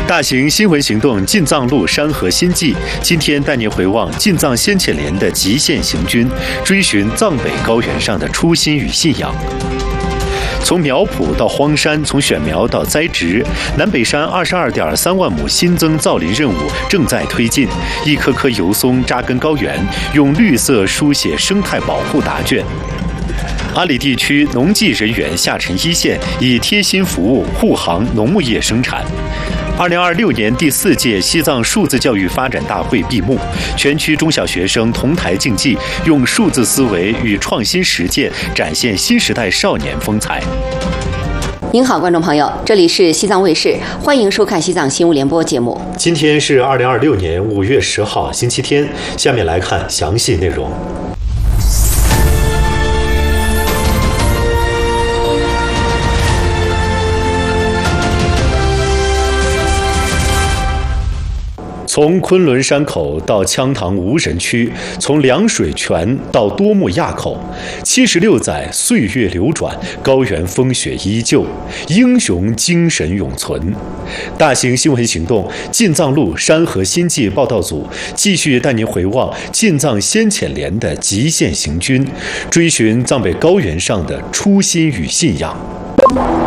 大型新闻行动进藏路山河新纪，今天带您回望进藏先遣连的极限行军，追寻藏北高原上的初心与信仰。从苗圃到荒山，从选苗到栽植，南北山22.3万亩新增造林任务正在推进。一棵棵油松扎根高原，用绿色书写生态保护答卷。阿里地区农技人员下沉一线，以贴心服务护航农牧业生产。2026年第4届西藏数字教育发展大会闭幕，全区中小学生同台竞技，用数字思维与创新实践展现新时代少年风采。 您好，观众朋友，这里是西藏卫视，欢迎收看西藏新闻联播节目。 今天是2026年5月10号，星期天。下面来看详细内容。从昆仑山口到羌塘无人区，从凉水泉到多木垭口，76载岁月流转，高原风雪依旧，英雄精神永存。大型新闻行动进藏路山河新纪报道组继续带您回望进藏先遣连的极限行军，追寻藏北高原上的初心与信仰。